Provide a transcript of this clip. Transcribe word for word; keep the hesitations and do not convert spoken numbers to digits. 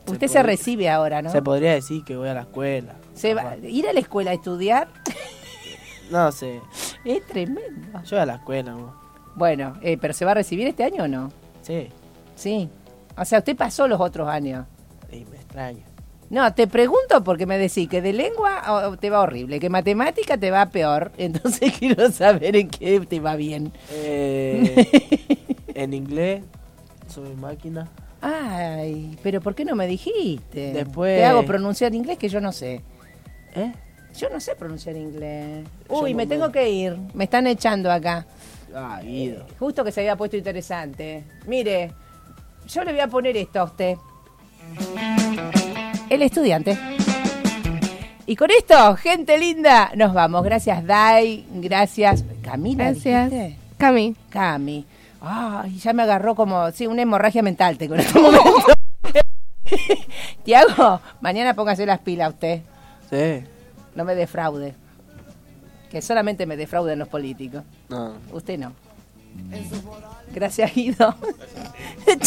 Usted se se pod- recibe ahora, ¿no? Se podría decir que voy a la escuela. Se va, ir a la escuela a estudiar No sé. es tremendo. Yo voy a la escuela, ¿no? Bueno, eh, ¿pero se va a recibir este año o no? Sí. Sí. O sea, usted pasó los otros años. Y me extraño. No, te pregunto porque me decís que de lengua oh, te va horrible, que matemática te va peor. Entonces quiero saber en qué te va bien. Eh, en inglés, soy máquina. Ay, pero ¿por qué no me dijiste? Después- Te hago pronunciar inglés que yo no sé. ¿Eh? Yo no sé pronunciar inglés. Yo Uy, no me me- tengo que ir. Me están echando acá. Ah, Guido. Justo que se había puesto interesante. Mire, yo le voy a poner esto a usted. El estudiante. Y con esto, gente linda, nos vamos. Gracias, Dai. Gracias, Camila. Gracias. ¿dijiste? Cami. Cami. Ay, ya me agarró como, sí, una hemorragia mental tengo en este momento. Tiago, mañana póngase las pilas usted. Sí. No me defraude. Que solamente me defrauden los políticos. No. Usted no. Gracias, Guido.